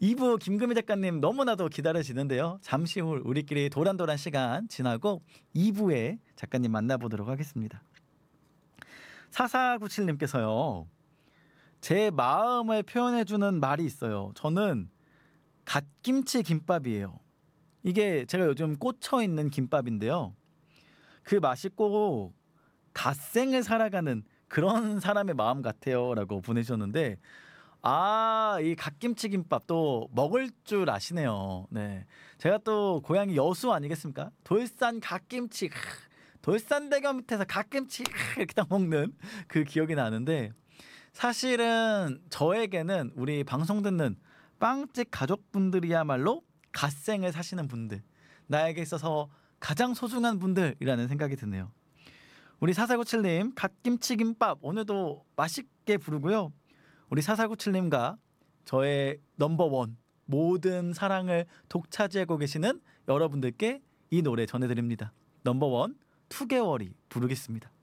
2부 김금희 작가님 너무나도 기다려지는데요. 잠시 후 우리끼리 도란도란 시간 지나고 2부에 작가님 만나보도록 하겠습니다. 4497님께서요. 제 마음을 표현해주는 말이 있어요. 저는 갓김치 김밥이에요. 이게 제가 요즘 꽂혀있는 김밥인데요. 그 맛이 꼭 갓생을 살아가는 그런 사람의 마음 같아요 라고 보내주셨는데 이 갓김치 김밥 또 먹을 줄 아시네요. 네, 제가 또 고향이 여수 아니겠습니까? 돌산 갓김치, 돌산대교 밑에서 갓김치 이렇게 딱 먹는 그 기억이 나는데 사실은 저에게는 우리 방송 듣는 빵집 가족분들이야말로 갓생을 사시는 분들, 나에게 있어서 가장 소중한 분들이라는 생각이 드네요. 우리 4497님 갓김치김밥 오늘도 맛있게 부르고요. 우리 4497님과 저의 넘버원 모든 사랑을 독차지하고 계시는 여러분들께 이 노래 전해드립니다. 넘버원 2개월이 부르겠습니다.